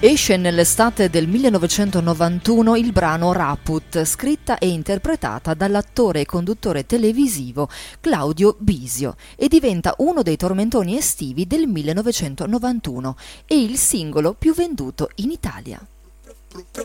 Esce nell'estate del 1991 il brano Raput, scritta e interpretata dall'attore e conduttore televisivo Claudio Bisio, e diventa uno dei tormentoni estivi del 1991 e il singolo più venduto in Italia.